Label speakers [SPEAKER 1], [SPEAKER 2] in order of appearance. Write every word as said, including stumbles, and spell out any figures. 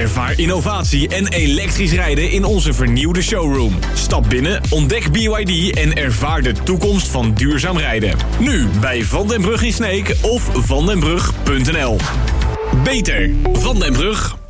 [SPEAKER 1] Ervaar innovatie en elektrisch rijden in onze vernieuwde showroom. Stap binnen, ontdek B Y D en ervaar de toekomst van duurzaam rijden. Nu bij Van den Brug in Sneek of vandenbrug punt n l. Beter, Van den Brug.